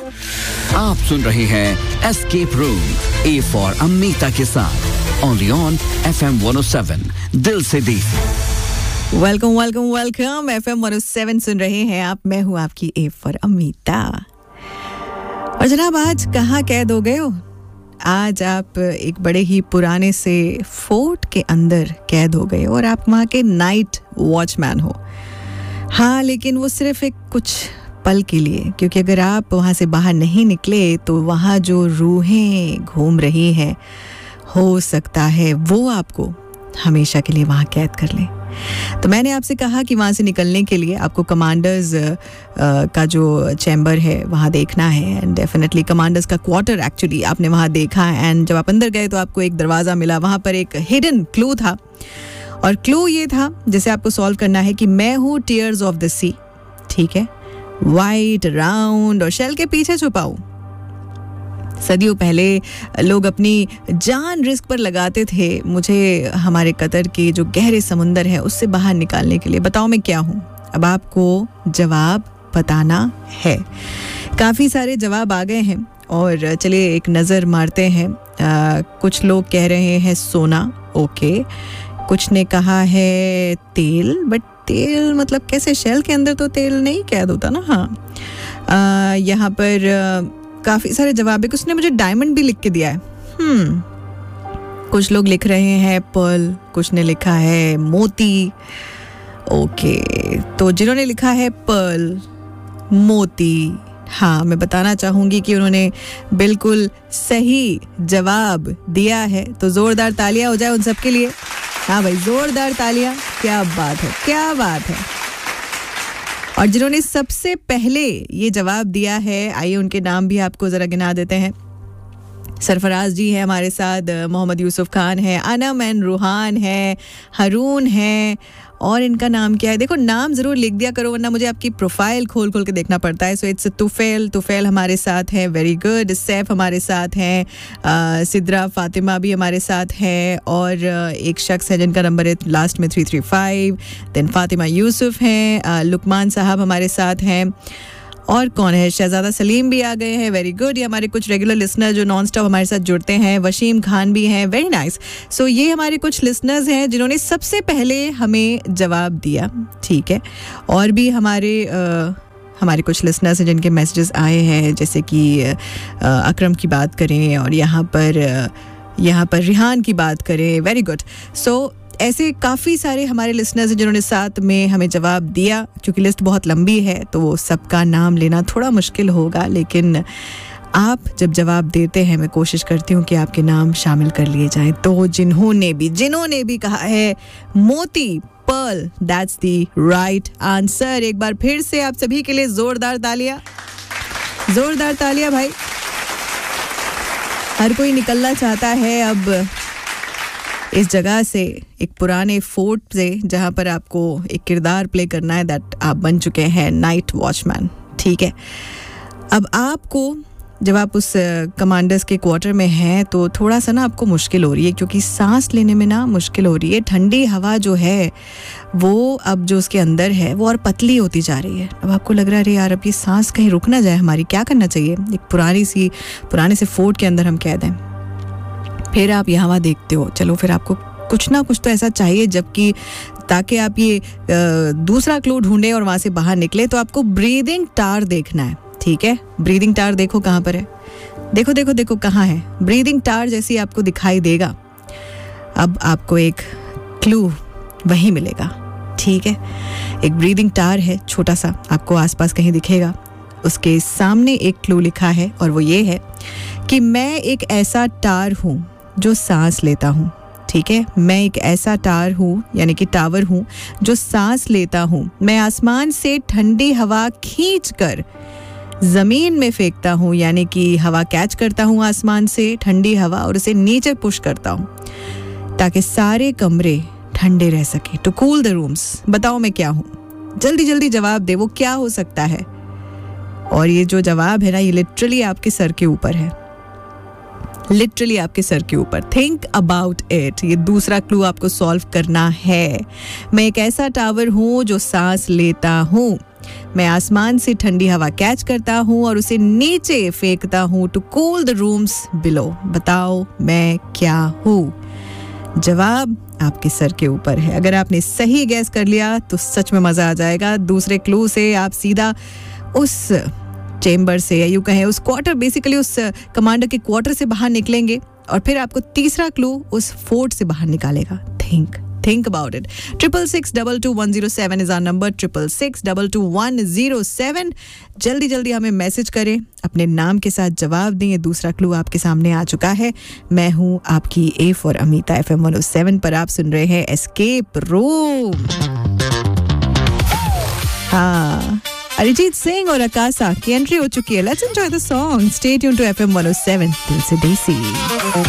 आप सुन रहे हैं escape room, A for Amita के साथ, ओनली ऑन FM 107 दिल से देसी। Welcome welcome welcome. FM 107 सुन रहे हैं आप। मैं हूँ आपकी ए फॉर अमीता। और जनाब, आज कहाँ कैद हो गए हो? आज आप एक बड़े ही पुराने से फोर्ट के अंदर कैद हो गए हो और आप वहाँ के नाइट वॉचमैन हो। हाँ, लेकिन वो सिर्फ एक कुछ पल के लिए, क्योंकि अगर आप वहाँ से बाहर नहीं निकले तो वहाँ जो रूहें घूम रही हैं, हो सकता है वो आपको हमेशा के लिए वहाँ कैद कर लें। तो मैंने आपसे कहा कि वहाँ से निकलने के लिए आपको कमांडर्स का जो चैम्बर है वहाँ देखना है, एंड डेफिनेटली कमांडर्स का क्वार्टर एक्चुअली आपने वहाँ देखा। एंड जब आप अंदर गए तो आपको एक दरवाज़ा मिला, वहाँ पर एक हिडन क्लू था, और क्लू ये था जिसे आपको सॉल्व करना है कि मैं हूँ टीयर्स ऑफ द सी, ठीक है, वाइट राउंड और शेल के पीछे छुपा हूँ। सदियों पहले लोग अपनी जान रिस्क पर लगाते थे मुझे हमारे कतर के जो गहरे समुंदर है उससे बाहर निकालने के लिए। बताओ मैं क्या हूँ? अब आपको जवाब बताना है। काफ़ी सारे जवाब आ गए हैं और चलिए एक नज़र मारते हैं। कुछ लोग कह रहे हैं सोना, ओके। कुछ ने कहा है तेल, बट तेल मतलब कैसे? शेल के अंदर तो तेल नहीं कैद होता ना। हाँ, यहाँ पर काफ़ी सारे जवाब है। कुछ ने मुझे डायमंड भी लिख के दिया है। कुछ लोग लिख रहे हैं पर्ल, कुछ ने लिखा है मोती। ओके, तो जिन्होंने लिखा है पर्ल, मोती, हाँ, मैं बताना चाहूँगी कि उन्होंने बिल्कुल सही जवाब दिया है। तो ज़ोरदार तालियां हो जाए उन सब के लिए। हाँ भाई, ज़ोरदार तालियां। क्या बात है, क्या बात है। और जिन्होंने सबसे पहले ये जवाब दिया है, आइए उनके नाम भी आपको ज़रा गिना देते हैं। सरफराज जी है हमारे साथ, मोहम्मद यूसुफ खान है, अनम एंड रूहान है, हरून है, और इनका नाम क्या है? देखो, नाम ज़रूर लिख दिया करो वरना मुझे आपकी प्रोफाइल खोल खोल के देखना पड़ता है। सो इट्स तुफेल हमारे साथ है, वेरी गुड। सैफ हमारे साथ हैं, सिद्रा फातिमा भी हमारे साथ है, और एक शख्स है जिनका नंबर है लास्ट में 335। देन फातिमा यूसुफ हैं, लुकमान साहब हमारे साथ हैं, और कौन है? शहजादा सलीम भी आ गए हैं, वेरी गुड। ये हमारे कुछ रेगुलर लिसनर जो नॉन स्टॉप हमारे साथ जुड़ते हैं। वशीम खान भी हैं, वेरी नाइस। सो ये हमारे कुछ लिसनर्स हैं जिन्होंने सबसे पहले हमें जवाब दिया, ठीक है। और भी हमारे कुछ लिसनर्स हैं जिनके मैसेजेस आए हैं, जैसे कि अकरम की बात करें, और यहाँ पर रिहान की बात करें, वेरी गुड। सो ऐसे काफ़ी सारे हमारे लिसनर्स हैं जिन्होंने साथ में हमें जवाब दिया। क्योंकि लिस्ट बहुत लंबी है तो वो सबका नाम लेना थोड़ा मुश्किल होगा, लेकिन आप जब जवाब देते हैं मैं कोशिश करती हूँ कि आपके नाम शामिल कर लिए जाएं। तो जिन्होंने भी कहा है मोती, Perl, that's the right answer. एक बार फिर से आप सभी के लिए ज़ोरदार तालियां भाई। हर कोई निकलना चाहता है अब इस जगह से, एक पुराने फोर्ट से जहाँ पर आपको एक किरदार प्ले करना है, दैट आप बन चुके हैं नाइट वॉचमैन, ठीक है। अब आपको जब आप उस कमांडर्स के क्वार्टर में हैं तो थोड़ा सा ना आपको मुश्किल हो रही है, क्योंकि सांस लेने में ना मुश्किल हो रही है। ठंडी हवा जो है वो अब जो उसके अंदर है वो और पतली होती जा रही है। अब आपको लग रहा है यार अब ये सांस कहीं रुक ना जाए हमारी, क्या करना चाहिए? एक पुराने से फोर्ट के अंदर हम कैद हैं। फिर आप यहाँ वहाँ देखते हो, चलो फिर आपको कुछ ना कुछ तो ऐसा चाहिए जबकि ताकि आप ये दूसरा क्लू ढूंढें और वहाँ से बाहर निकले। तो आपको ब्रीदिंग टार देखना है, ठीक है। ब्रीदिंग टार देखो कहाँ पर है, देखो कहाँ है। ब्रीदिंग टार जैसी आपको दिखाई देगा। अब आपको एक क्लू वहीं मिलेगा, ठीक है। एक ब्रीदिंग टार है छोटा सा, आपको आसपास कहीं दिखेगा। उसके सामने एक क्लू लिखा है और वो ये है कि मैं एक ऐसा टार हूँ जो सांस लेता हूँ, ठीक है। मैं एक ऐसा टार हूँ, यानी कि टावर हूँ, जो सांस लेता हूँ। मैं आसमान से ठंडी हवा खींच कर ज़मीन में फेंकता हूँ, यानी कि हवा कैच करता हूँ आसमान से ठंडी हवा और उसे नीचे पुश करता हूँ ताकि सारे कमरे ठंडे रह सके, टू कूल द रूम्स। बताओ मैं क्या हूँ? जल्दी जवाब दे, वो क्या हो सकता है? और ये जो जवाब है ना, ये लिटरली आपके सर के ऊपर है, लिटरली आपके सर के ऊपर। Think about it. ये दूसरा क्लू आपको सॉल्व करना है। मैं एक ऐसा टावर हूँ जो सांस लेता हूँ। मैं आसमान से ठंडी हवा कैच करता हूँ और उसे नीचे फेंकता हूँ to cool the rooms below. बताओ मैं क्या हूँ? जवाब आपके सर के ऊपर है। अगर आपने सही गैस कर लिया तो सच में मजा आ जाएगा। दूसरे क्लू से आप सीधा उस चेम्बर से, या यूं कहें उस क्वार्टर, बेसिकली उस कमांडर के क्वार्टर से बाहर निकलेंगे और फिर आपको तीसरा क्लू उस फोर्ट से बाहर निकालेगा। Think about it. 66622107 is our number, 66622107। जल्दी हमें मैसेज करें, अपने नाम के साथ जवाब दें। ये दूसरा क्लू आपके सामने आ चुका है। मैं हूं आपकी ए फॉर अमीता FM 107 पर आप सुन रहे हैं एस्केप रूम। हाँ, अरिजीत सिंह और आकाशा की एंट्री हो चुकी है। Let's enjoy the song. Stay tuned to FM 107 दिल से देसी।